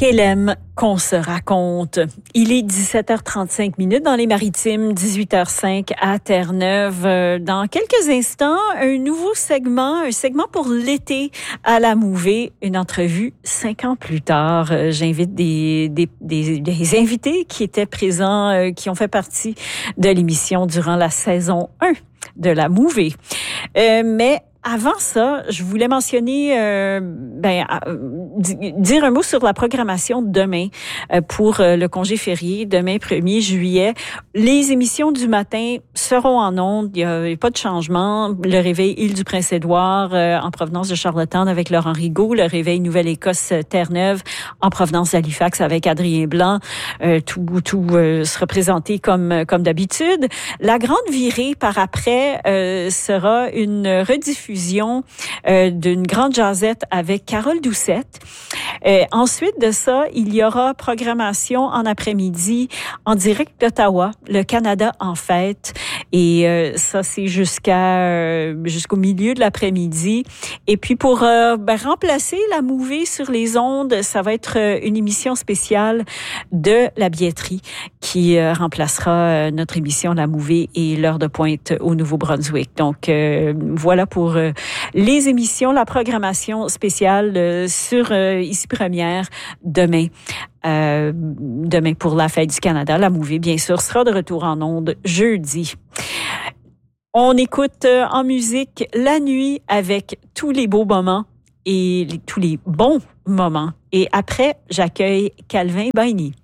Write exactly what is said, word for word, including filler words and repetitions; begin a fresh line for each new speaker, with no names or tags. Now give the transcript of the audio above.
Qu'elle aime qu'on se raconte. Il est dix-sept heures trente-cinq minutes dans les Maritimes, dix-huit heures cinq à Terre-Neuve. Dans quelques instants, un nouveau segment, un segment pour l'été à la Mouvée, une entrevue cinq ans plus tard. J'invite des, des, des, des invités qui étaient présents, qui ont fait partie de l'émission durant la saison un de la Mouvée. Euh, mais Avant ça, je voulais mentionner, euh, ben, euh, dire un mot sur la programmation de demain euh, pour euh, le congé férié, demain premier juillet. Les émissions du matin seront en ondes, il n'y a, a pas de changement. Le réveil Île-du-Prince-Édouard euh, en provenance de Charlottetown avec Laurent Rigaud, le réveil Nouvelle-Écosse Terre-Neuve en provenance d'Halifax avec Adrien Blanc, euh, tout, tout euh, sera présenté comme, comme d'habitude. La grande virée par après euh, sera une rediffusion Euh, d'une grande jazzette avec Carole Doucette. Euh, ensuite de ça, il y aura programmation en après-midi en direct d'Ottawa, le Canada en fête. Et euh, ça, c'est jusqu'à euh, jusqu'au milieu de l'après-midi. Et puis pour euh, ben, remplacer la Mouvée sur les ondes, ça va être euh, une émission spéciale de la billetterie qui euh, remplacera euh, notre émission La Mouvée et l'heure de pointe au Nouveau-Brunswick. Donc euh, voilà pour euh, les émissions, la programmation spéciale euh, sur euh, Ici Première demain. Euh, demain pour la Fête du Canada. La Mouvée, bien sûr, sera de retour en ondes jeudi. On écoute euh, en musique La Nuit avec tous les beaux moments et les, tous les bons moments. Et après, j'accueille Calvin Baigny.